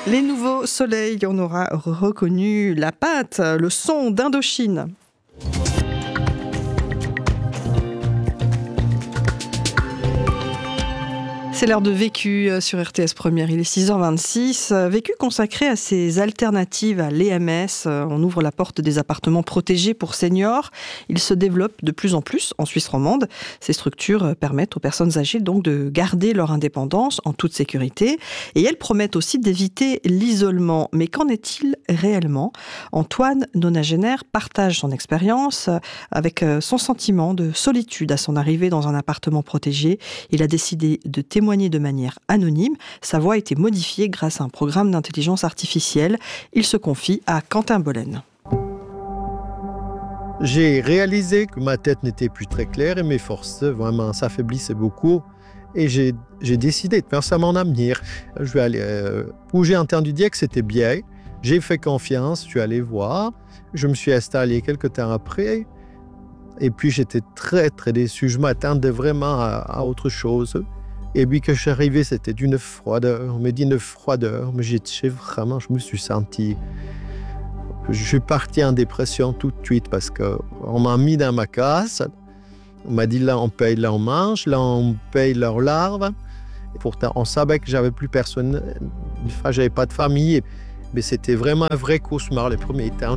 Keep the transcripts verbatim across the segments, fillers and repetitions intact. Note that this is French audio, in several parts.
Les nouveaux soleils, on aura reconnu la patte, le son d'Indochine. C'est l'heure de Vécu sur R T S Première, il est six heures vingt-six. Vécu consacré à ces alternatives à l'E M S. On ouvre la porte des appartements protégés pour seniors. Ils se développent de plus en plus en Suisse romande. Ces structures permettent aux personnes âgées donc de garder leur indépendance en toute sécurité. Et elles promettent aussi d'éviter l'isolement. Mais qu'en est-il réellement ? Antoine, nonagénaire, partage son expérience avec son sentiment de solitude à son arrivée dans un appartement protégé. Il a décidé de témoigner de manière anonyme. Sa voix a été modifiée grâce à un programme d'intelligence artificielle. Il se confie à Quentin Bollen. J'ai réalisé que ma tête n'était plus très claire et mes forces vraiment s'affaiblissaient beaucoup. Et j'ai, j'ai décidé de faire ça mon avenir. Je vais aller euh, où j'ai entendu dire que c'était bien. J'ai fait confiance, je suis allé voir. Je me suis installé quelques temps après. Et puis j'étais très très déçu. Je m'attendais vraiment à, à autre chose. Et puis quand je suis arrivé, c'était d'une froideur, on me dit une froideur, mais j'étais vraiment, je me suis senti, je suis parti en dépression tout de suite parce qu'on m'a mis dans ma case, on m'a dit là on paye, là on mange, là on paye leurs larves. Et pourtant on savait que j'avais plus personne, enfin j'avais pas de famille, mais c'était vraiment un vrai cauchemar les premiers temps.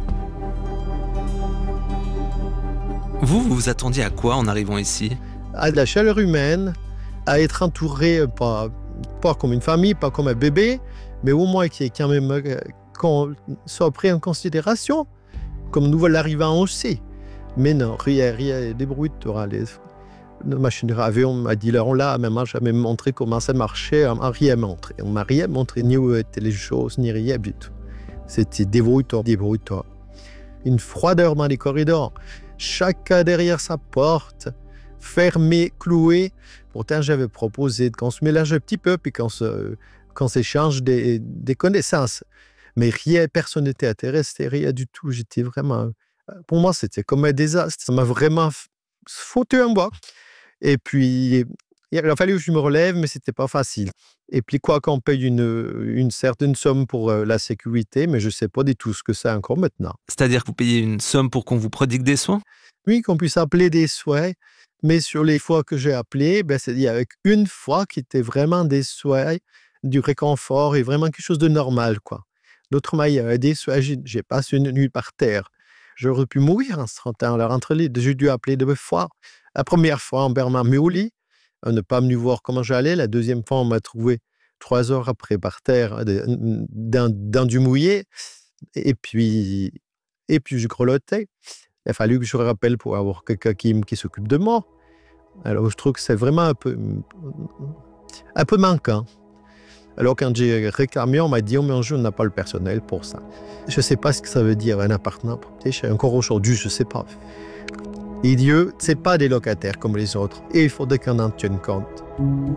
Vous, vous vous attendiez à quoi en arrivant ici ? À de la chaleur humaine, à être entouré, pas, pas comme une famille, pas comme un bébé, mais au moins qui est quand même qu'on soit pris en considération comme nouvel arrivant aussi. Mais non, rien, rien, débrouille-toi. Les, la machine à laver, on m'a dit là, on l'a, même m'a jamais montré comment ça marchait, on m'a rien montré. On m'a rien montré, ni où étaient les choses, ni rien du tout. C'était débrouille-toi, débrouille-toi. Une froideur dans les corridors, chacun derrière sa porte, fermé, cloué. Pourtant, j'avais proposé qu'on se mélange un petit peu puis qu'on, se, qu'on s'échange des, des connaissances. Mais rien, personne n'était intéressé, rien du tout. J'étais vraiment... Pour moi, c'était comme un désastre. Ça m'a vraiment foutu en bois. Et puis, il a fallu que je me relève, mais c'était pas facile. Et puis, quoi qu'on paye une, une certaine somme pour la sécurité, mais je sais pas du tout ce que c'est encore maintenant. C'est-à-dire que vous payez une somme pour qu'on vous prodigue des soins ? Oui, qu'on puisse appeler des soins. Mais sur les fois que j'ai appelé, ben, c'est avec une fois qui était vraiment des soins, du réconfort et vraiment quelque chose de normal, quoi. L'autre, il y avait des soins, j'ai, j'ai passé une nuit par terre. J'aurais pu mourir en ce temps. Alors, entre les deux, j'ai dû appeler deux fois. La première fois, on m'a mis au lit. On n'est pas venu voir comment j'allais. La deuxième fois, on m'a trouvé trois heures après par terre, dans, dans du mouillé. Et puis, et puis je grelottais. Il a fallu que je rappelle pour avoir quelqu'un qui, qui s'occupe de moi. Alors, je trouve que c'est vraiment un peu, un peu manquant. Alors, quand j'ai réclamé, on m'a dit, oh, mais on n'a pas le personnel pour ça. Je ne sais pas ce que ça veut dire, un appartement. Encore aujourd'hui, je ne sais pas. Et Dieu, ce n'est pas des locataires comme les autres. Et il faudrait qu'on en tienne compte.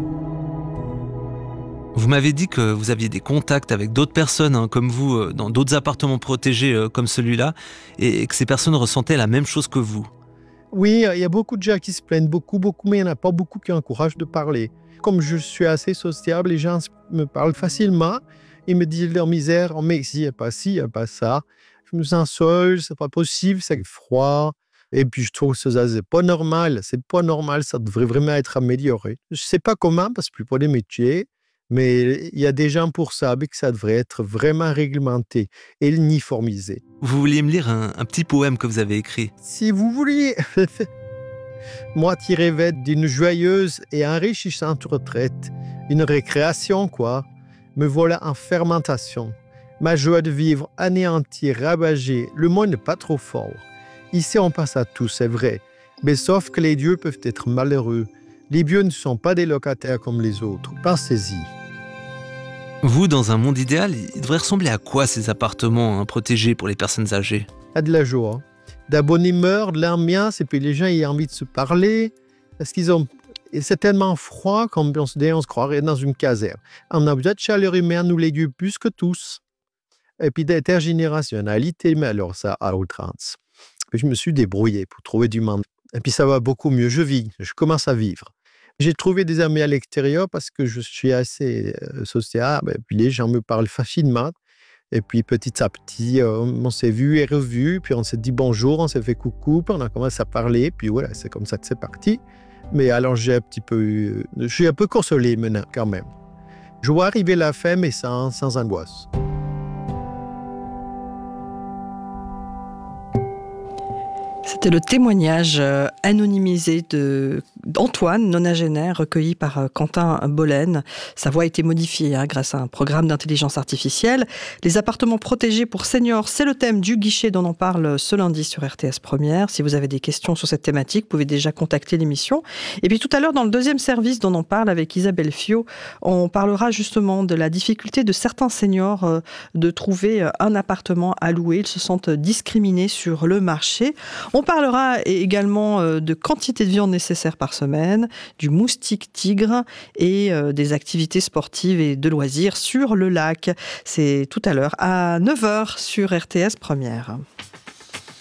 Vous m'avez dit que vous aviez des contacts avec d'autres personnes hein, comme vous, euh, dans d'autres appartements protégés euh, comme celui-là, et, et que ces personnes ressentaient la même chose que vous. Oui, il y a beaucoup de gens qui se plaignent, beaucoup, beaucoup, mais il n'y en a pas beaucoup qui ont le courage de parler. Comme je suis assez sociable, les gens me parlent facilement. Ils me disent leur misère, oh, mais ici, il n'y a pas ci, il n'y a pas ça. Je me sens seul, c'est pas possible, c'est froid. Et puis, je trouve que ça, c'est pas normal. C'est pas normal, ça devrait vraiment être amélioré. Je ne sais pas comment, parce que c'est pas des métiers, mais il y a des gens pour ça, mais que ça devrait être vraiment réglementé et uniformisé. Vous vouliez me lire un, un petit poème que vous avez écrit ? Si vous vouliez... Moi, tiré vête d'une joyeuse et enrichissante retraite, une récréation, quoi, me voilà en fermentation. Ma joie de vivre anéantie, rabâchée, le mot n'est pas trop fort. Ici, on passe à tout, c'est vrai, mais sauf que les dieux peuvent être malheureux. Les dieux ne sont pas des locataires comme les autres. Pensez-y. Vous, dans un monde idéal, il devrait ressembler à quoi ces appartements hein, protégés pour les personnes âgées ? À de la joie, de la bonne humeur, de l'ambiance, et puis les gens ils ont envie de se parler, parce qu'ils ont... Et c'est tellement froid qu'on on se, on se croirait dans une caserne. On a besoin de chaleur humaine, nous les dieux, plus que tous. Et puis d'intergénérationnalité, mais alors ça, à outrance. Et je me suis débrouillé pour trouver du monde. Et puis ça va beaucoup mieux, je vis, je commence à vivre. J'ai trouvé des amis à l'extérieur parce que je suis assez euh, sociable et puis les gens me parlent facilement. Et puis petit à petit, euh, on s'est vu et revu, puis on s'est dit bonjour, on s'est fait coucou, puis on a commencé à parler, puis voilà, c'est comme ça que c'est parti. Mais alors j'ai un petit peu, je suis un peu consolé maintenant quand même. Je vois arriver la fin, mais sans, sans angoisse. C'était le témoignage anonymisé de, d'Antoine, nonagénaire, recueilli par Quentin Bollen. Sa voix a été modifiée hein, grâce à un programme d'intelligence artificielle. Les appartements protégés pour seniors, c'est le thème du guichet dont on parle ce lundi sur R T S Première. Si vous avez des questions sur cette thématique, vous pouvez déjà contacter l'émission. Et puis tout à l'heure, dans le deuxième service dont on parle avec Isabelle Fiot, on parlera justement de la difficulté de certains seniors de trouver un appartement à louer. Ils se sentent discriminés sur le marché. On parlera également de quantité de viande nécessaire par semaine, du moustique tigre et des activités sportives et de loisirs sur le lac. C'est tout à l'heure à neuf heures sur R T S Première.